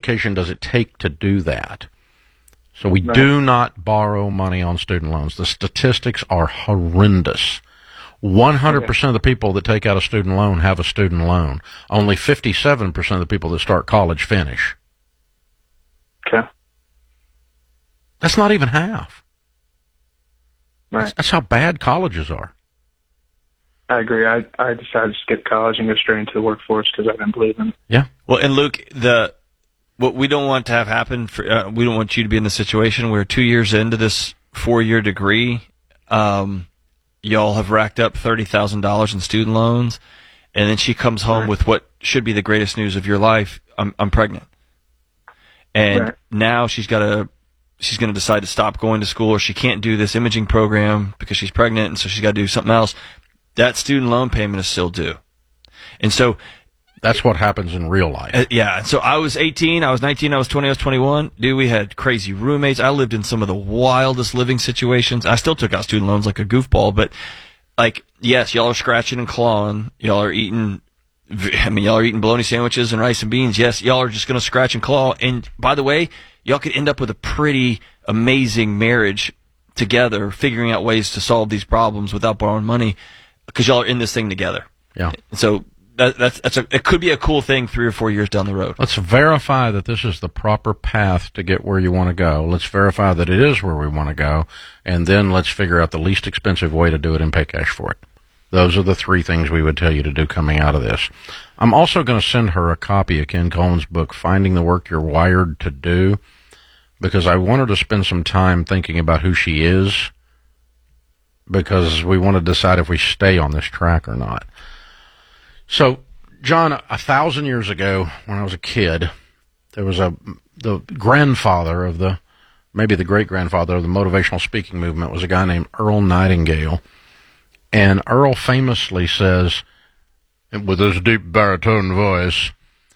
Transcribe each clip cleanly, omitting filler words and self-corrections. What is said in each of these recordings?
education does it take to do that? So we do not borrow money on student loans. The statistics are horrendous. 100% of the people that take out a student loan have a student loan. Only 57% of the people that start college finish. Okay. That's not even half. Right. That's how bad colleges are. I agree. I decided to skip college and go straight into the workforce because I didn't believe in it. Yeah. Well, and Luke, what we don't want to have happen, we don't want you to be in the situation where 2 years into this 4-year degree, y'all have racked up $30,000 in student loans, and then she comes home with what should be the greatest news of your life. I'm pregnant. And now she's going to decide to stop going to school, or she can't do this imaging program because she's pregnant, and so she's got to do something else. That student loan payment is still due. And so that's what happens in real life. Yeah. So I was 18, I was 19, I was 20, I was 21. Dude, we had crazy roommates. I lived in some of the wildest living situations. I still took out student loans like a goofball, but like, yes, y'all are scratching and clawing. Y'all are eating bologna sandwiches and rice and beans. Yes, y'all are just going to scratch and claw. And by the way, y'all could end up with a pretty amazing marriage together, figuring out ways to solve these problems without borrowing money, because y'all are in this thing together. Yeah. So it could be a cool thing 3 or 4 years down the road. Let's verify that this is the proper path to get where you want to go. Let's verify that it is where we want to go, and then let's figure out the least expensive way to do it and pay cash for it. Those are the 3 things we would tell you to do coming out of this. I'm also going to send her a copy of Ken Coleman's book, Finding the Work You're Wired to Do, because I want her to spend some time thinking about who she is, because we want to decide if we stay on this track or not. So, John, 1,000 years ago, when I was a kid, there was the grandfather of maybe the great-grandfather of the motivational speaking movement was a guy named Earl Nightingale. And Earl famously says, with his deep baritone voice,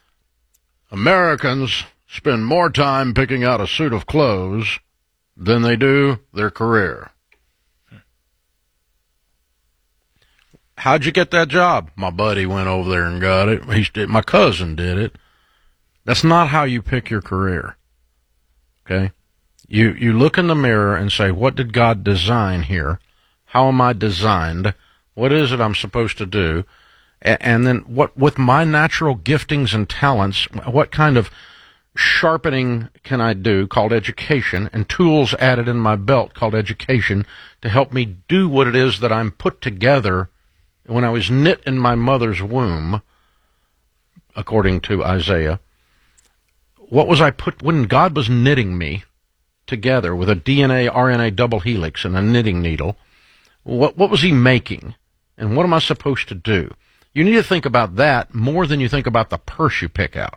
Americans spend more time picking out a suit of clothes than they do their career. How'd you get that job? My buddy went over there and got it. My cousin did it. That's not how you pick your career. Okay? You look in the mirror and say, what did God design here? How am I designed? What is it I'm supposed to do? And then what, with my natural giftings and talents, what kind of sharpening can I do, called education, and tools added in my belt called education to help me do what it is that I'm put together when I was knit in my mother's womb, according to Isaiah. What was I put, when God was knitting me together with a DNA, RNA double helix and a knitting needle, what was he making? And what am I supposed to do? You need to think about that more than you think about the purse you pick out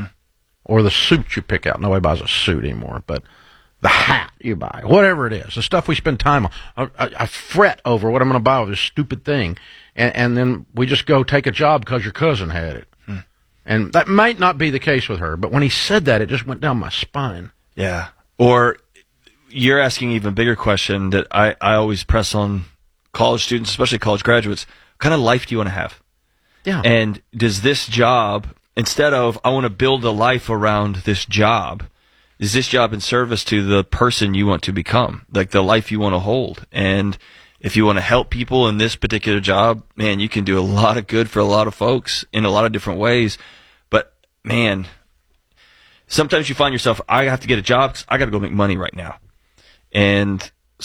or the suit you pick out. Nobody buys a suit anymore, but the hat you buy, whatever it is, the stuff we spend time on. I fret over what I'm going to buy with this stupid thing, and then we just go take a job because your cousin had it. And that might not be the case with her, but when he said that, it just went down my spine. Yeah. Or you're asking an even bigger question that I always press on college students, especially college graduates. What kind of life do you want to have? Yeah. And does this job, instead of I want to build a life around this job, is this job in service to the person you want to become, like the life you want to hold? And if you want to help people in this particular job, man, you can do a lot of good for a lot of folks in a lot of different ways. But, man, sometimes you find yourself, I have to get a job because I got to go make money right now. And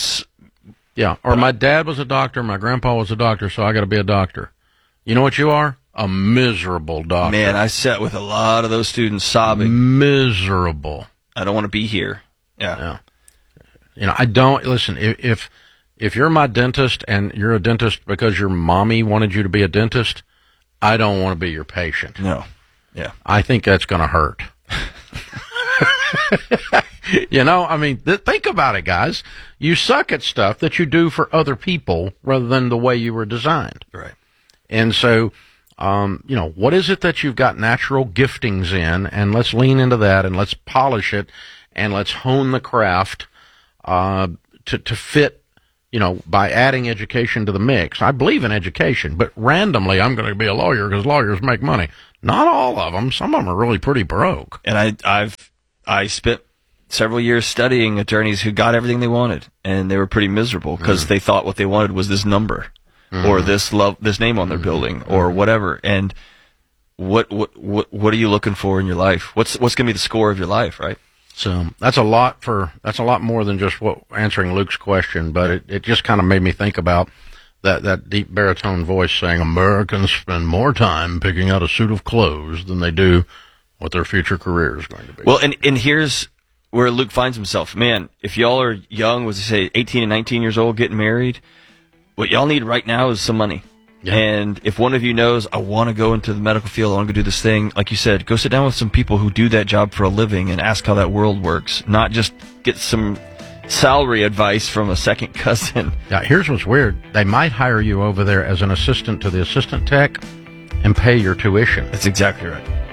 yeah, or my dad was a doctor, my grandpa was a doctor, so I got to be a doctor. You know what you are? A miserable doctor. Man, I sat with a lot of those students sobbing. Miserable. I don't want to be here. Yeah. You know, I don't, listen, if you're my dentist and you're a dentist because your mommy wanted you to be a dentist, I don't want to be your patient. No. Yeah. I think that's going to hurt. You know, I mean, think about it, guys. You suck at stuff that you do for other people rather than the way you were designed. Right. And so, you know, what is it that you've got natural giftings in? And let's lean into that and let's polish it and let's hone the craft to fit, you know, by adding education to the mix. I believe in education, but randomly I'm going to be a lawyer because lawyers make money. Not all of them. Some of them are really pretty broke. And I spent several years studying attorneys who got everything they wanted, and they were pretty miserable because they thought what they wanted was this number or this name on their building or whatever. And what are you looking for in your life? What's going to be the score of your life, right? So that's a lot more than just answering Luke's question, but it just kind of made me think about that deep baritone voice saying Americans spend more time picking out a suit of clothes than they do what their future career is going to be. Well, and here's where Luke finds himself. Man, if y'all are young, was say 18 and 19 years old, getting married, what y'all need right now is some money. Yeah. And if one of you knows, I want to go into the medical field, I want to go do this thing, like you said, go sit down with some people who do that job for a living and ask how that world works, not just get some salary advice from a second cousin. Yeah, here's what's weird. They might hire you over there as an assistant to the assistant tech and pay your tuition. That's exactly right.